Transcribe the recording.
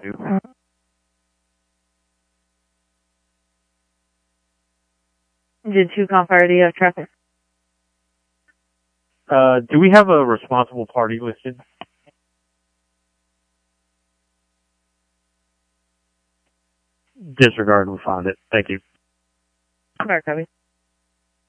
2. Did 2 call fire? Do you have traffic? Do we have a responsible party listed? Disregard, we found it. Thank you. Mark, copy.